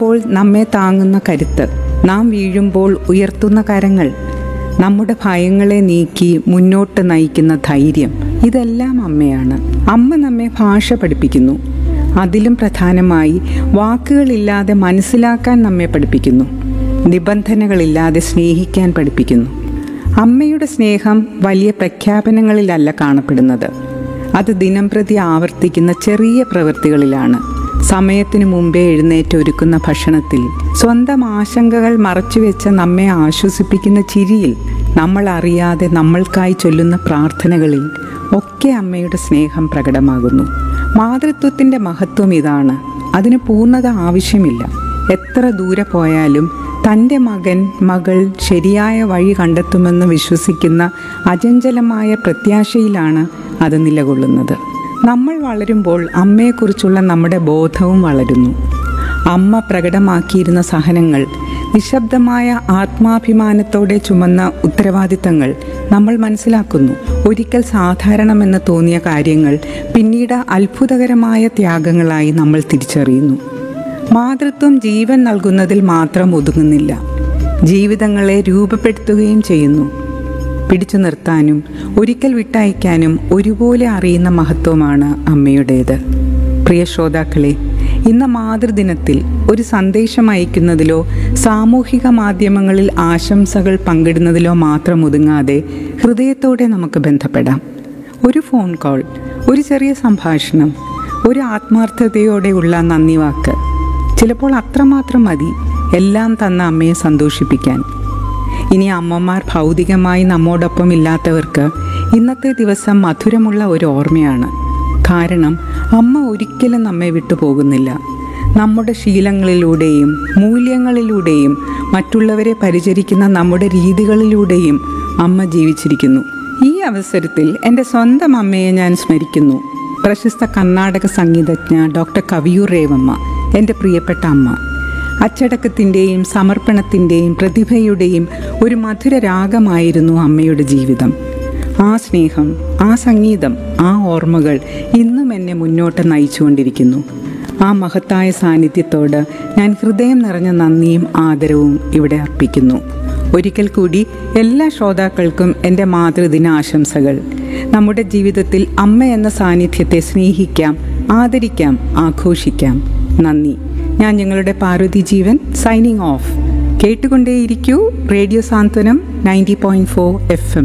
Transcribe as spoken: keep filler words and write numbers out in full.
തളരുമ്പോൾ നമ്മെ താങ്ങുന്ന കരുത്ത്, നാം വീഴുമ്പോൾ ഉയർത്തുന്ന കരങ്ങൾ, നമ്മുടെ ഭയങ്ങളെ നീക്കി മുന്നോട്ട് നയിക്കുന്ന ധൈര്യം, ഇതെല്ലാം അമ്മയാണ്. അമ്മ നമ്മെ ഭാഷ പഠിപ്പിക്കുന്നു. അതിലും പ്രധാനമായി വാക്കുകളില്ലാതെ മനസ്സിലാക്കാൻ നമ്മെ പഠിപ്പിക്കുന്നു. നിബന്ധനകളില്ലാതെ സ്നേഹിക്കാൻ പഠിപ്പിക്കുന്നു. അമ്മയുടെ സ്നേഹം വലിയ പ്രഖ്യാപനങ്ങളിലല്ല കാണപ്പെടുന്നത്. അത് ദിനംപ്രതി ആവർത്തിക്കുന്ന ചെറിയ പ്രവൃത്തികളിലാണ്. സമയത്തിനു മുമ്പേ എഴുന്നേറ്റ് ഒരുക്കുന്ന ഭക്ഷണത്തിൽ, സ്വന്തം ആശങ്കകൾ മറച്ചുവെച്ച് നമ്മെ ആശ്വസിപ്പിക്കുന്ന ചിരിയിൽ, നമ്മൾ അറിയാതെ നമ്മൾക്കായി ചൊല്ലുന്ന പ്രാർത്ഥനകളിൽ ഒക്കെ അമ്മയുടെ സ്നേഹം പ്രകടമാകുന്നു. മാതൃത്വത്തിൻ്റെ മഹത്വം ഇതാണ്. അതിന് പൂർണ്ണത ആവശ്യമില്ല. എത്ര ദൂരെ പോയാലും തൻ്റെ മകൻ മകൾ ശരിയായ വഴി കണ്ടെത്തുമെന്ന് വിശ്വസിക്കുന്ന അചഞ്ചലമായ പ്രത്യാശയിലാണ് അത് നിലകൊള്ളുന്നത്. നമ്മൾ വളരുമ്പോൾ അമ്മയെക്കുറിച്ചുള്ള നമ്മുടെ ബോധവും വളരുന്നു. അമ്മ പ്രകടമാക്കിയിരുന്ന സഹനങ്ങൾ, നിശബ്ദമായ ആത്മാഭിമാനത്തോടെ ചുമന്ന ഉത്തരവാദിത്തങ്ങൾ നമ്മൾ മനസ്സിലാക്കുന്നു. ഒരിക്കൽ സാധാരണമെന്ന് തോന്നിയ കാര്യങ്ങൾ പിന്നീട് അത്ഭുതകരമായ ത്യാഗങ്ങളായി നമ്മൾ തിരിച്ചറിയുന്നു. മാതൃത്വം ജീവൻ നൽകുന്നതിൽ മാത്രം ഒതുങ്ങുന്നില്ല, ജീവിതങ്ങളെ രൂപപ്പെടുത്തുകയും ചെയ്യുന്നു. പിടിച്ചു നിർത്താനും ഒരിക്കൽ വിട്ടയക്കാനും ഒരുപോലെ അറിയുന്ന മഹത്വമാണ് അമ്മയുടേത്. പ്രിയ ശ്രോതാക്കളെ, ഇന്ന് മാതൃദിനത്തിൽ ഒരു സന്ദേശം അയക്കുന്നതിലോ സാമൂഹിക മാധ്യമങ്ങളിൽ ആശംസകൾ പങ്കിടുന്നതിലോ മാത്രം ഒതുങ്ങാതെ ഹൃദയത്തോടെ നമുക്ക് ബന്ധപ്പെടാം. ഒരു ഫോൺ കോൾ, ഒരു ചെറിയ സംഭാഷണം, ഒരു ആത്മാർത്ഥതയോടെയുള്ള നന്ദി വാക്ക്, ചിലപ്പോൾ അത്രമാത്രം മതി എല്ലാം തന്ന അമ്മയെ സന്തോഷിപ്പിക്കാൻ. ഇനി അമ്മമാർ ഭൗതികമായി നമ്മോടൊപ്പം ഇല്ലാത്തവർക്ക് ഇന്നത്തെ ദിവസം മധുരമുള്ള ഒരു ഓർമ്മയാണ്. കാരണം അമ്മ ഒരിക്കലും നമ്മെ വിട്ടുപോകുന്നില്ല. നമ്മുടെ ശീലങ്ങളിലൂടെയും മൂല്യങ്ങളിലൂടെയും മറ്റുള്ളവരെ പരിചരിക്കുന്ന നമ്മുടെ രീതികളിലൂടെയും അമ്മ ജീവിച്ചിരിക്കുന്നു. ഈ അവസരത്തിൽ എൻ്റെ സ്വന്തം അമ്മയെ ഞാൻ സ്മരിക്കുന്നു. പ്രശസ്ത കർണാടക സംഗീതജ്ഞ ഡോക്ടർ കവിയൂർ രേവമ്മ, എൻ്റെ പ്രിയപ്പെട്ട അമ്മ. അച്ചടക്കത്തിൻ്റെയും സമർപ്പണത്തിൻ്റെയും പ്രതിഭയുടെയും ഒരു മധുര രാഗമായിരുന്നു അമ്മയുടെ ജീവിതം. ആ സ്നേഹം, ആ സംഗീതം, ആ ഓർമ്മകൾ ഇന്നും എന്നെ മുന്നോട്ട് നയിച്ചുകൊണ്ടിരിക്കുന്നു. ആ മഹത്തായ സാന്നിധ്യത്തോട് ഞാൻ ഹൃദയം നിറഞ്ഞ നന്ദിയും ആദരവും ഇവിടെ അർപ്പിക്കുന്നു. ഒരിക്കൽ കൂടി എല്ലാ ശ്രോതാക്കൾക്കും എൻ്റെ മാതൃദിന ആശംസകൾ. നമ്മുടെ ജീവിതത്തിൽ അമ്മ എന്ന സാന്നിധ്യത്തെ സ്നേഹിക്കാം, ആദരിക്കാം, ആഘോഷിക്കാം. നന്ദി. ഞാൻ ഞങ്ങളുടെ പാർവതി ജീവൻ, സൈനിങ് ഓഫ്. കേട്ടുകൊണ്ടേയിരിക്കൂ റേഡിയോ സാന്ത്വനം ninety point four F M.